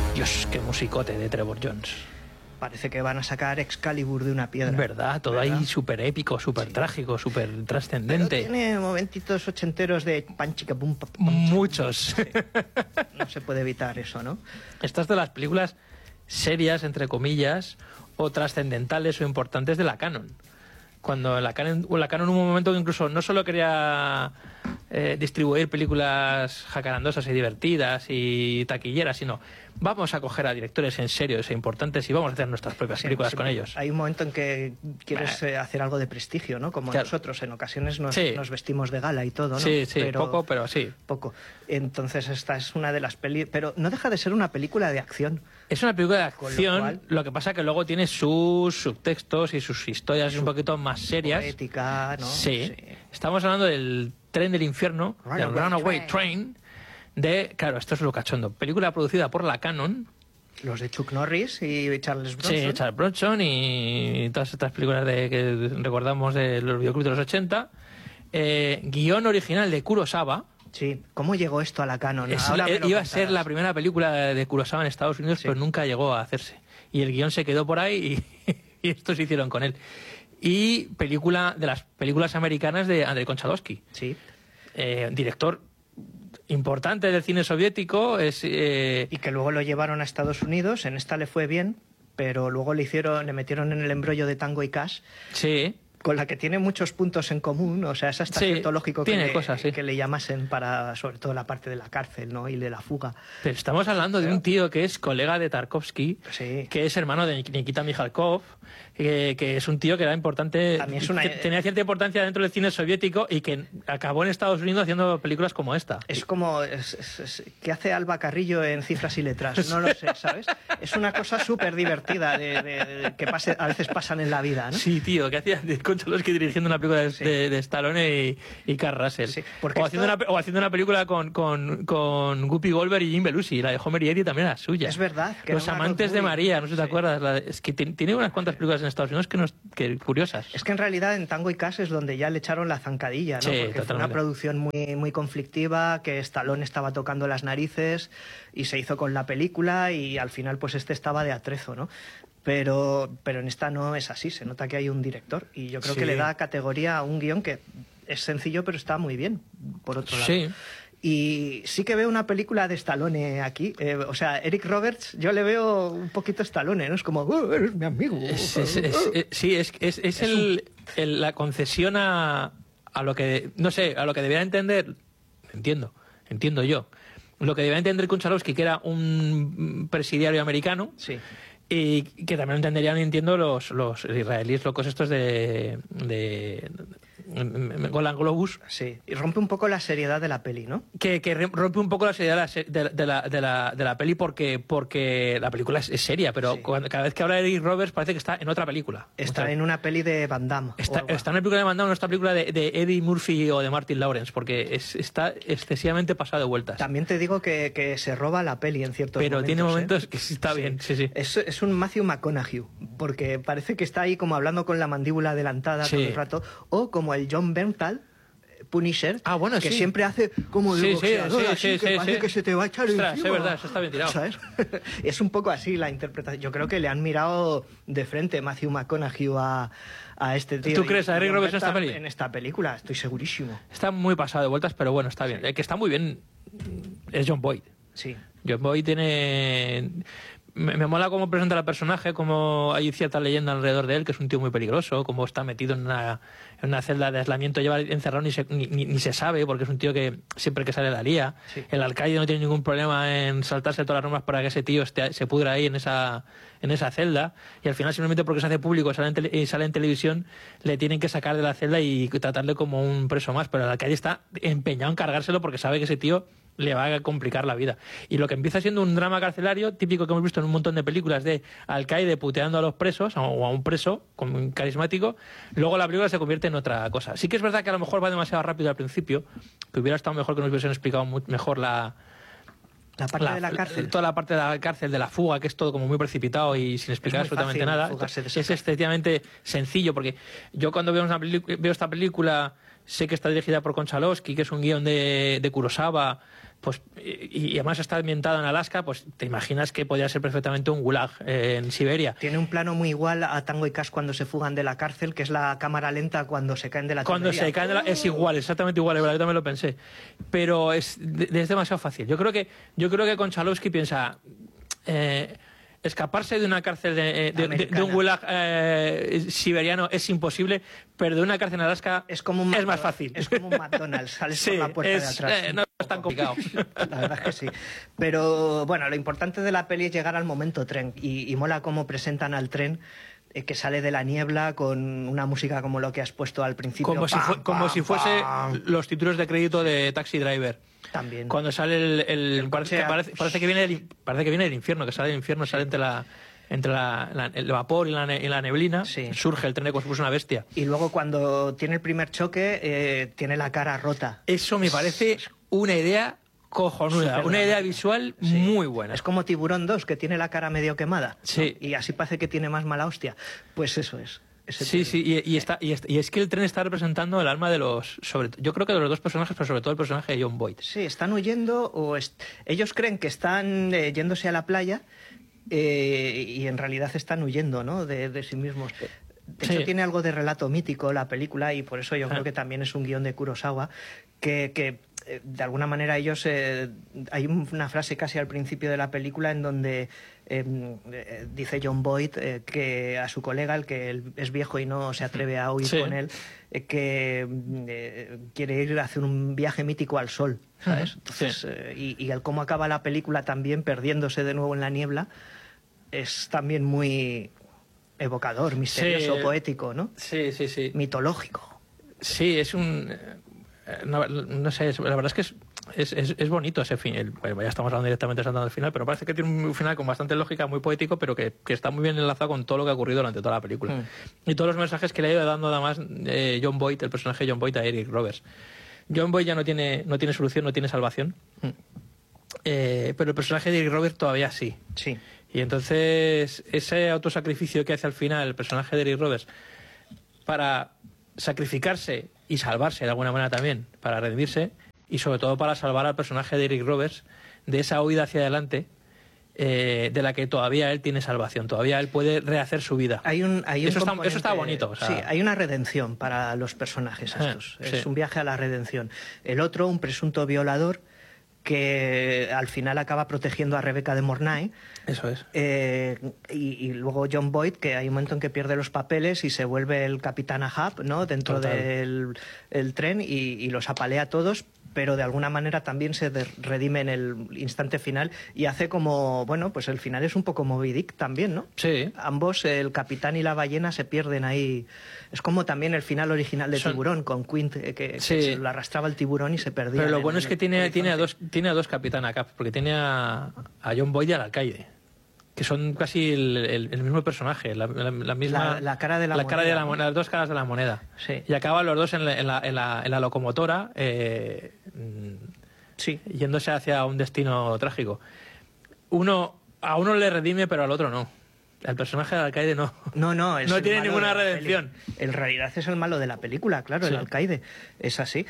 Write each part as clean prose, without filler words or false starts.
Dios, qué musicote de Trevor Jones. Parece que van a sacar Excalibur de una piedra. ¿Verdad? Todo ahí súper épico, súper trágico, súper trascendente. Pero tiene momentitos ochenteros de panchica pum, muchos. Sí. No se puede evitar eso, ¿no? Estas de las películas serias, entre comillas, o trascendentales o importantes de la Canon. Cuando la Canon en un momento incluso no solo quería distribuir películas jacarandosas y divertidas y taquilleras, sino vamos a coger a directores en serio e importantes y vamos a hacer nuestras propias películas con ellos. Hay un momento en que quieres hacer algo de prestigio, ¿no? Como claro. Nosotros en ocasiones nos vestimos de gala y todo, ¿no? Sí, poco, pero sí. Poco. Entonces esta es una de las películas... Pero no deja de ser una película de acción. Es una película de acción, lo que pasa que luego tiene sus subtextos y sus historias un poquito más serias. Poética, ¿no? Sí. Estamos hablando del Tren del Infierno, del Runaway Train, claro, esto es lo cachondo, película producida por la Canon. Los de Chuck Norris y Charles Bronson. Sí, Charles Bronson y todas estas películas que recordamos de los videoclubs de los 80. Guión original de Kurosawa. Sí, ¿cómo llegó esto a la Canon? Iba a ser la primera película de Kurosawa en Estados Unidos, pero nunca llegó a hacerse. Y el guión se quedó por ahí y estos se hicieron con él. Y película de las películas americanas de Andrei Konchalovsky. Sí. Director importante del cine soviético. Y que luego lo llevaron a Estados Unidos. En esta le fue bien, pero luego le metieron en el embrollo de Tango y Cash. Sí. Con la que tiene muchos puntos en común, o sea, es hasta cierto lógico que le llamasen para, sobre todo, la parte de la cárcel, ¿no? Y de la fuga. Pero estamos hablando de un tío que es colega de Tarkovsky, que es hermano de Nikita Mikhalkov, que es un tío que era importante, tenía cierta importancia dentro del cine soviético y que acabó en Estados Unidos haciendo películas como esta. Es como, ¿qué hace Alba Carrillo en Cifras y Letras? No lo sé, ¿sabes? Es una cosa súper divertida que a veces pasan en la vida, ¿no? Sí, tío, que hacía Konchalovsky dirigiendo una película de Stallone y Kurt Russell. Sí, o haciendo una película con Whoopi Goldberg y Jim Belushi. La de Homer y Eddie también era suya. Es verdad. Los amantes de María, no sé si te acuerdas. Es que tiene unas cuantas películas en Estados Unidos que curiosas. Es que en realidad en Tango y Cash es donde ya le echaron la zancadilla, ¿no? Sí, porque totalmente. fue una producción muy, muy conflictiva, que Stallone estaba tocando las narices y se hizo con la película y al final pues estaba de atrezo, ¿no? Pero en esta no es así, se nota que hay un director y yo creo que le da categoría a un guión que es sencillo pero está muy bien, por otro lado. Sí. Y sí que veo una película de Stallone aquí, o sea, Eric Roberts, yo le veo un poquito Stallone, ¿no? Es como, eres mi amigo. Sí, es la concesión a lo que, no sé, a lo que debía entender, entiendo yo, lo que debía entender Konchalovsky, que era un presidiario americano. Sí. Y que también lo entenderían, entiendo, los israelíes locos estos de Golan Globus. Sí, y rompe un poco la seriedad de la peli, ¿no? Que rompe un poco la seriedad de la peli porque la película es seria, pero cada vez que habla de Eric Roberts parece que está en otra película. Está en una peli de Van Damme. Está en una película de Van Damme, no está en una película de Eddie Murphy o de Martin Lawrence, porque está excesivamente pasado de vueltas. También te digo que se roba la peli en ciertos momentos. Pero tiene momentos que sí está bien, sí. Es un Matthew McConaughey, porque parece que está ahí como hablando con la mandíbula adelantada todo el rato, o como el John Bernthal, Punisher, que siempre hace como de boxeador, así que parece que se te va a echar encima. Es verdad, eso está bien tirado. ¿Sabes? Es un poco así la interpretación. Yo creo que le han mirado de frente Matthew McConaughey a este tío. ¿Tú crees a Eric Roberts en esta peli? En esta película, estoy segurísimo. Está muy pasado de vueltas, pero bueno, está bien. El que está muy bien es John Boyd. Sí. John Boyd tiene... Me mola cómo presenta al personaje, cómo hay cierta leyenda alrededor de él, que es un tío muy peligroso, cómo está metido en una celda de aislamiento, lleva encerrado ni se sabe, porque es un tío que siempre que sale la lía. Sí. El alcaide no tiene ningún problema en saltarse todas las normas para que ese tío se pudra ahí en esa celda, y al final simplemente porque se hace público y sale en televisión, le tienen que sacar de la celda y tratarle como un preso más, pero el alcaide está empeñado en cargárselo porque sabe que ese tío le va a complicar la vida. Y lo que empieza siendo un drama carcelario, típico que hemos visto en un montón de películas de alcaide puteando a los presos, o a un preso como un carismático, luego la película se convierte en otra cosa. Sí que es verdad que a lo mejor va demasiado rápido al principio, que hubiera estado mejor que nos hubiesen explicado mejor la parte de la cárcel. Toda la parte de la cárcel, de la fuga, que es todo como muy precipitado y sin explicar absolutamente nada. Es excesivamente sencillo, porque yo cuando veo esta película sé que está dirigida por Konchalovsky, que es un guión de Kurosawa, pues, y además está ambientado en Alaska, pues te imaginas que podría ser perfectamente un gulag en Siberia. Tiene un plano muy igual a Tango y Cash cuando se fugan de la cárcel, que es la cámara lenta cuando se caen de la Cuando tubería. se caen es igual, exactamente igual, yo también lo pensé. Pero es demasiado fácil. Yo creo que Konchalovsky piensa... escaparse de una cárcel de un gulag siberiano es imposible, pero de una cárcel en Alaska es más fácil. Es como un McDonald's, sales por la puerta de atrás. No es tan complicado. La verdad es que sí. Pero bueno, lo importante de la peli es llegar al momento tren y mola cómo presentan al tren que sale de la niebla con una música como lo que has puesto al principio. Como si fuese los títulos de crédito de Taxi Driver. También. Cuando sale parece que viene del infierno, que sale del infierno, sale entre el vapor y la neblina, sí. Surge el tren como si fuese una bestia. Y luego cuando tiene el primer choque, tiene la cara rota. Eso me parece una idea cojonuda, una idea visual muy buena. Es como Tiburón 2, que tiene la cara medio quemada. Sí. ¿No? Y así parece que tiene más mala hostia. Pues eso es. Sí, y es que el tren está representando el alma de yo creo que de los dos personajes, pero sobre todo el personaje de Jon Voight. Sí, están huyendo ellos creen que están yéndose a la playa y en realidad están huyendo, ¿no? de sí mismos. De hecho, tiene algo de relato mítico la película y por eso yo creo que también es un guión de Kurosawa que de alguna manera ellos... hay una frase casi al principio de la película en donde dice Jon Voight que a su colega, el que él es viejo y no se atreve a huir con él, que quiere ir a hacer un viaje mítico al sol, ¿sabes? Entonces, y el cómo acaba la película también perdiéndose de nuevo en la niebla es también muy evocador, misterioso, poético, ¿no? Sí. Mitológico. Sí, es un... no sé, la verdad es que es bonito ese final. Bueno, ya estamos hablando directamente saltando al final, pero parece que tiene un final con bastante lógica, muy poético, pero que está muy bien enlazado con todo lo que ha ocurrido durante toda la película. Y todos los mensajes que le ha ido dando además Jon Voight, el personaje de Jon Voight, a Eric Roberts. Jon Voight ya no tiene solución, no tiene salvación, pero el personaje de Eric Roberts todavía sí. Sí. Y entonces ese autosacrificio que hace al final el personaje de Eric Roberts para sacrificarse y salvarse de alguna manera también, para redimirse y sobre todo para salvar al personaje de Eric Roberts de esa huida hacia adelante de la que todavía él tiene salvación, todavía él puede rehacer su vida. Eso está bonito. O sea... Sí, hay una redención para los personajes estos. Es un viaje a la redención. El otro, un presunto violador, que al final acaba protegiendo a Rebecca de Mornay. Eso es. Y luego Jon Voight, que hay un momento en que pierde los papeles y se vuelve el capitán Ahab, ¿no? Dentro del tren y los apalea a todos, pero de alguna manera también se redime en el instante final y hace como, bueno, pues el final es un poco Moby Dick también, ¿no? Sí. Ambos, el capitán y la ballena, se pierden ahí. Es como también el final original de Tiburón, con Quint, que se lo arrastraba el tiburón y se perdía. Pero lo bueno es que tiene a dos capitán acá, porque tiene a Jon Voight y al alcaide, que son casi el mismo personaje, la misma... La cara de la moneda. Las dos caras de la moneda. Sí. Y acaban los dos en la locomotora, yéndose hacia un destino trágico. A uno le redime, pero al otro no. El personaje del alcaide no. No tiene ninguna redención. En realidad es el malo de la película, claro, el alcaide. Es así.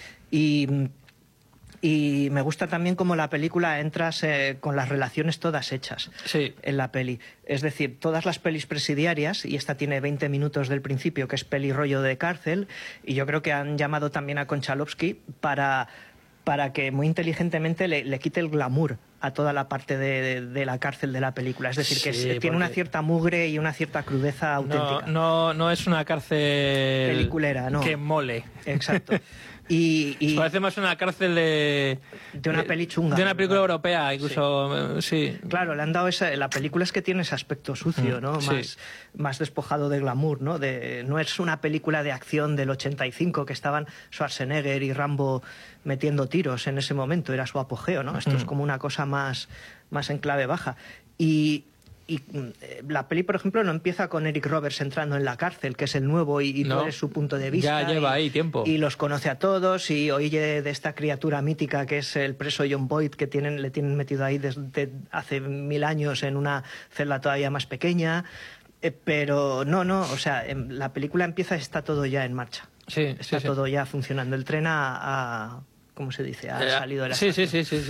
Y me gusta también cómo la película entras con las relaciones todas hechas en la peli. Es decir, todas las pelis presidiarias, y esta tiene 20 minutos del principio, que es peli rollo de cárcel, y yo creo que han llamado también a Konchalovsky para que muy inteligentemente le quite el glamour a toda la parte de la cárcel de la película. Es decir, que tiene una cierta mugre y una cierta crudeza auténtica. No es una cárcel peliculera, no. Que mole. Exacto. Y parece más una cárcel de una peli chunga. De una película europea, incluso, sí. Claro, le han dado la película es que tiene ese aspecto sucio, ¿no? Más despojado de glamour, ¿no? No es una película de acción del 85 que estaban Schwarzenegger y Rambo metiendo tiros en ese momento, era su apogeo, ¿no? Esto es como una cosa más en clave baja. Y la peli, por ejemplo, no empieza con Eric Roberts entrando en la cárcel, que es el nuevo, y no es su punto de vista. Ya lleva ahí tiempo. Y los conoce a todos, y oye de esta criatura mítica que es el preso Jon Voight, que le tienen metido ahí desde hace 1000 años en una celda todavía más pequeña. Pero no, o sea, la película empieza y está todo ya en marcha. Está todo ya funcionando. El tren ¿cómo se dice? Ha salido de la estación.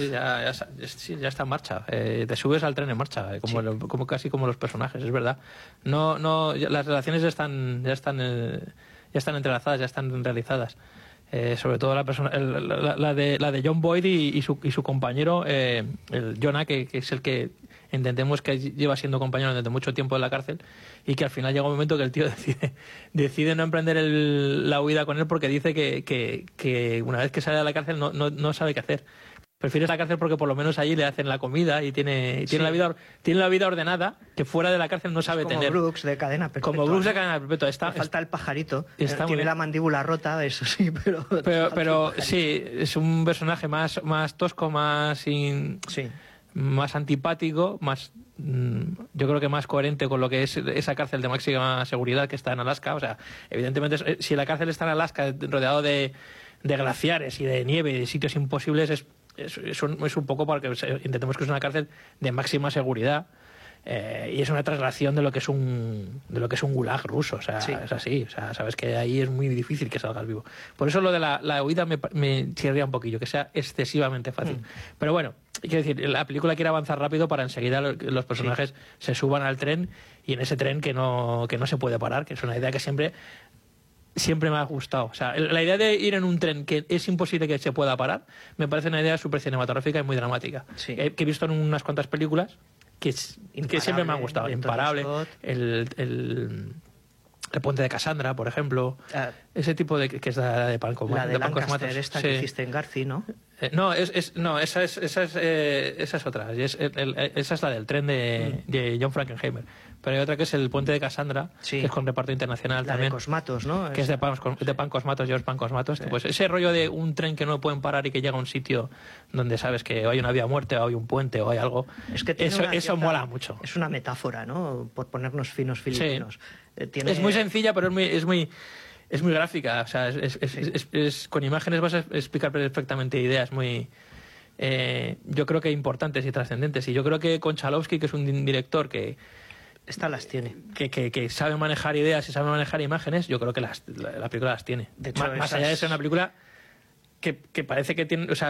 Ya está en marcha. Te subes al tren en marcha, como casi como los personajes, es verdad. Las relaciones ya están entrelazadas, ya están realizadas. Sobre todo la de John Boyd y su compañero, el Jonah, que es el que entendemos que lleva siendo compañero desde mucho tiempo en la cárcel, y que al final llega un momento que el tío decide no emprender la huida con él, porque dice que una vez que sale de la cárcel no sabe qué hacer. Prefiere la cárcel porque por lo menos allí le hacen la comida y tiene la vida ordenada, que fuera de la cárcel no sabe tener. Como Brooks de Cadena Perpetua. Como Brooks de Cadena Perpetua. Falta el pajarito. Tiene la mandíbula rota, eso sí, pero sí, es un personaje más tosco, más antipático, yo creo que más coherente con lo que es esa cárcel de máxima seguridad que está en Alaska. O sea, evidentemente, si la cárcel está en Alaska rodeado de glaciares y de nieve y de sitios imposibles, es un poco para que intentemos que es una cárcel de máxima seguridad, y es una traslación de lo que es un gulag ruso. O sea, es así. O sea, sabes que ahí es muy difícil que salgas vivo. Por eso lo de la huida me chirría un poquillo, que sea excesivamente fácil. Pero bueno, quiero decir, la película quiere avanzar rápido para enseguida los personajes se suban al tren, y en ese tren que no se puede parar, que es una idea que siempre me ha gustado. O sea, la idea de ir en un tren que es imposible que se pueda parar me parece una idea súper cinematográfica y muy dramática, que he visto en unas cuantas películas que siempre me han gustado. Imparable, el puente de Cassandra, por ejemplo, ese tipo de que es de Pancos Matos. La de Lancaster, esta que hiciste en Garci, ¿no? Esa es otra. Esa es la del tren de John Frankenheimer. Pero hay otra que es el puente de Cassandra, que es con reparto internacional la también. De Cosmatos, ¿no? Que es de Pancos George Pancos Matos. Pues ese rollo de un tren que no pueden parar y que llega a un sitio donde sabes que hay una vía muerte, o hay un puente, o hay algo. Es que eso mola mucho. Es una metáfora, ¿no? Por ponernos finos filipinos. Es muy sencilla, pero es muy gráfica. O sea, con imágenes vas a explicar perfectamente ideas muy, yo creo que importantes y trascendentes. Y yo creo que Konchalovsky, que es un director que estas las tiene, que sabe manejar ideas y sabe manejar imágenes, yo creo que la película las tiene. De hecho, más allá de ser una película que parece que tiene, o sea,